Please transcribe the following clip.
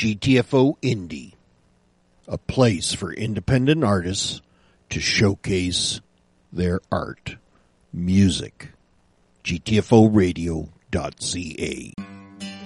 GTFO Indie, a place for independent artists to showcase their art. Music. GTFOradio.ca.